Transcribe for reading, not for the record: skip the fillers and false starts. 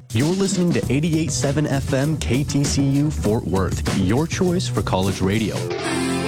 You're listening to 88.7 FM KTCU Fort Worth, your choice for college radio.